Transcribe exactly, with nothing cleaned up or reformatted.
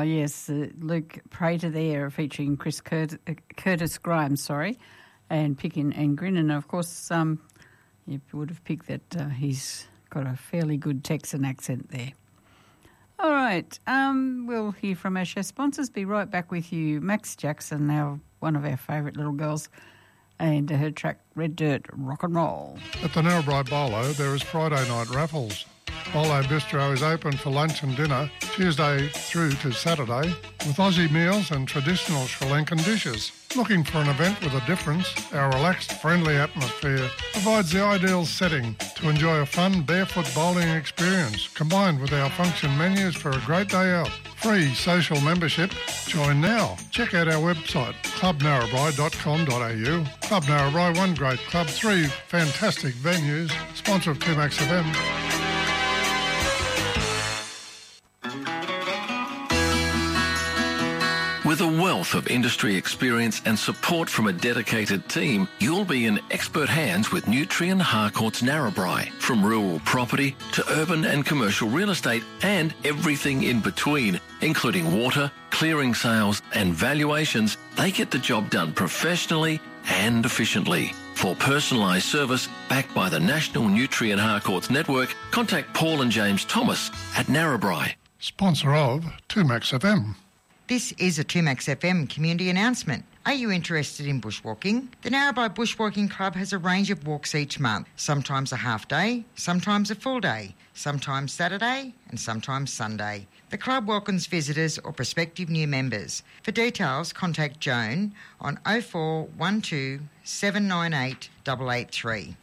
yes, uh, Luke Prater there featuring Chris Curt- uh, Curtis Grimes, sorry, and Pickin and Grin. And, of course, um, you would have picked that uh, he's got a fairly good Texan accent there. All right, um, we'll hear from our show sponsors. Be right back with you. Max Jackson, now one of our favourite little girls, and her track Red Dirt Rock and Roll. At the Narrabri Bolo, there is Friday night raffles. Bolo Bistro is open for lunch and dinner Tuesday through to Saturday with Aussie meals and traditional Sri Lankan dishes. Looking for an event with a difference? Our relaxed, friendly atmosphere provides the ideal setting to enjoy a fun barefoot bowling experience combined with our function menus for a great day out. Free social membership. Join now. Check out our website, club narrabri dot com dot a u. Club Narrabri, one great club, three fantastic venues. Sponsor of two Max F M. With a wealth of industry experience and support from a dedicated team, you'll be in expert hands with Nutrien Harcourts Narrabri. From rural property to urban and commercial real estate and everything in between, including water, clearing sales and valuations, they get the job done professionally and efficiently. For personalised service backed by the National Nutrien Harcourts Network, contact Paul and James Thomas at Narrabri. Sponsor of two Max F M. This is a two Max F M community announcement. Are you interested in bushwalking? The Narrabri Bushwalking Club has a range of walks each month, sometimes a half day, sometimes a full day, sometimes Saturday and sometimes Sunday. The club welcomes visitors or prospective new members. For details, contact Joan on oh four one two seven nine eight eight eight three.